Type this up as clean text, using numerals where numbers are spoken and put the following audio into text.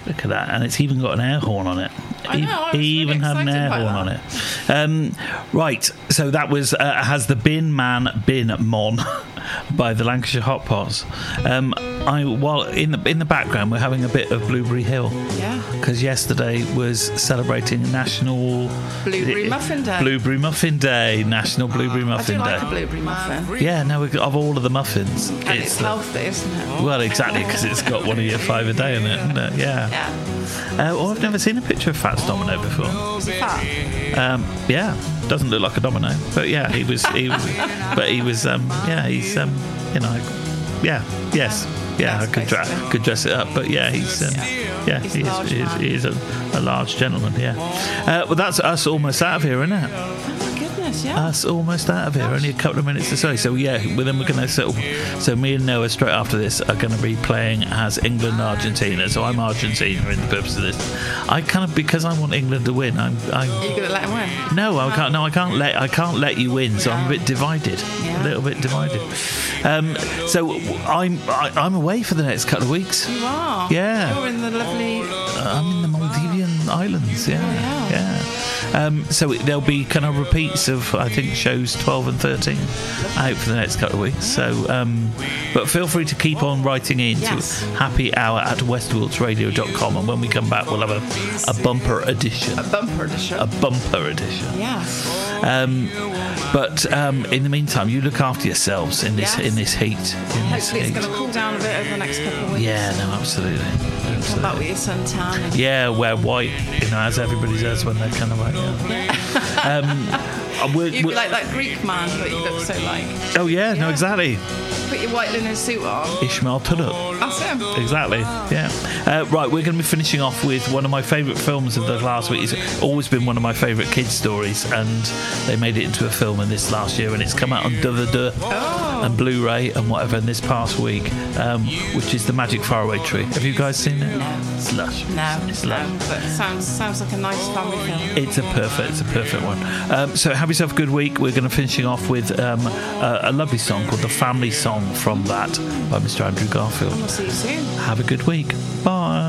Look at that, and it's even got an air horn on it. I know, I was even really had an air excited horn about on it. Right, so that was Has the Bin Man Been Mon by the Lancashire Hot Pots. While in the background, we're having a bit of Blueberry Hill. Yeah. Because yesterday was celebrating National Blueberry Muffin Day. Blueberry Muffin Day, National Blueberry Muffin I do Day. like a blueberry muffin. Yeah, no, of all of the muffins, And it's healthy, isn't it? well, exactly, because it's got one of your 5 a day in it, isn't it? Yeah. Yeah. I've never seen a picture of Fats Domino before. Is it fat? Yeah, doesn't look like a domino, but yeah, he's he's you know, yeah, yes, yeah, I could dress it up, but yeah, he's he is a large gentleman, yeah. Well, that's us almost out of here, isn't it? Yeah. Us almost out of here. Only a couple of minutes to say. So yeah, well, then we're going to so me and Noah straight after this are going to be playing as England Argentina. So I'm Argentina in the purpose of this. I kind of, because I want England to win. Are you going to let him win? No, I can't. No, I can't let you win. So I'm a bit divided. Yeah. A little bit divided. So I'm away for the next couple of weeks. You are. Yeah. You're in the lovely. I'm in the Maldivian Islands. Yeah. So there'll be kind of repeats of, I think, shows 12 and 13 out for the next couple of weeks. So, but feel free to keep on writing in to happyhour@westwiltsradio.com, and when we come back, we'll have a bumper edition. A bumper edition. A bumper edition. Yes. But in the meantime, you look after yourselves in this heat. Hopefully it's going to cool down a bit over the next couple of weeks. Yeah, no, absolutely. Come back with your suntan. Yeah, wear white, as everybody does when they're kind of like. You'd be like that Greek man that you look so like. Oh yeah, no, exactly. Put your white linen suit on. Ishmael Tuduk. That's him. Exactly. Yeah. Right, we're going to be finishing off with one of my favourite films of the last week. It's always been one of my favourite kids' stories, and they made it into a film in this last year, and it's come out on DVD and Blu-ray and whatever in this past week, which is The Magic Faraway Tree. Have you guys seen it? No. It's lush. No. It's lush. But it sounds like a nice family film. It's a perfect one. So have yourself a good week. We're going to finishing off with a lovely song called The Family Song from that by Mr. Andrew Garfield. We'll see you soon. Have a good week. Bye.